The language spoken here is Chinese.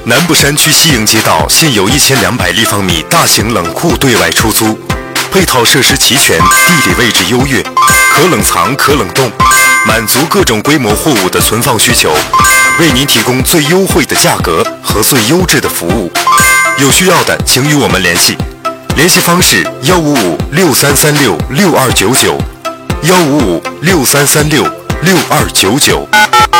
南部山区西营街道现有1200立方米大型冷库对外出租，配套设施齐全，地理位置优越，可冷藏可冷冻，满足各种规模货物的存放需求，为您提供最优惠的价格和最优质的服务。有需要的请与我们联系，联系方式15563366299，15563366299。